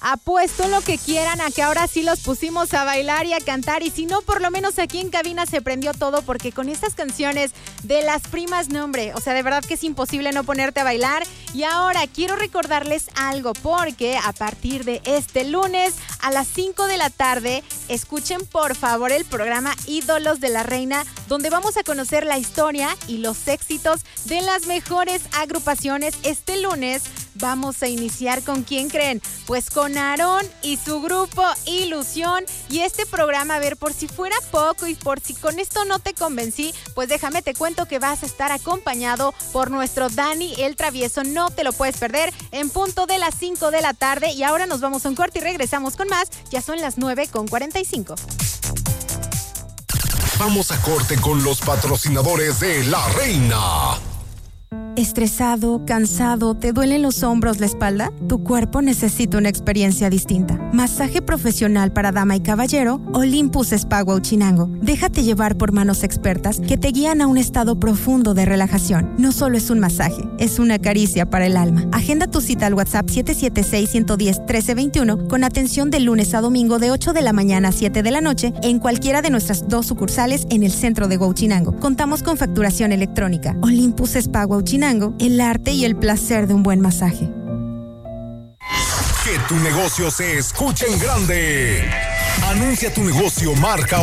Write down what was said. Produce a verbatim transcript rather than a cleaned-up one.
Apuesto lo que quieran a que ahora sí los pusimos a bailar y a cantar, y si no, por lo menos aquí en cabina se prendió todo, porque con estas canciones de las primas, no hombre, o sea, de verdad que es imposible no ponerte a bailar. Y ahora quiero recordarles algo, porque a partir de este lunes a las cinco de la tarde, escuchen por favor el programa Ídolos de la Reina, donde vamos a conocer la historia y los éxitos de las mejores agrupaciones. Este lunes vamos a iniciar ¿con quién creen? Pues con Aarón y su grupo Ilusión. Y este programa, a ver, por si fuera poco y por si con esto no te convencí, pues déjame te cuento que vas a estar acompañado por nuestro Dani el Travieso. No te lo puedes perder, en punto de las cinco de la tarde. Y ahora nos vamos a un corte y regresamos con más. Ya son las nueve con cuarenta y cinco. Vamos a corte con los patrocinadores de La Reina. ¿Estresado, cansado, te duelen los hombros, la espalda? Tu cuerpo necesita una experiencia distinta. Masaje profesional para dama y caballero, Olympus Spa Huauchinango. Déjate llevar por manos expertas que te guían a un estado profundo de relajación. No solo es un masaje, es una caricia para el alma. Agenda tu cita al WhatsApp siete siete seis, uno uno cero, uno tres dos uno con atención de lunes a domingo de ocho de la mañana a siete de la noche en cualquiera de nuestras dos sucursales en el centro de Huauchinango. Contamos con facturación electrónica. Olympus Spa Huauchinango, el arte y el placer de un buen masaje. Que tu negocio se escuche en grande. Anuncia tu negocio, marca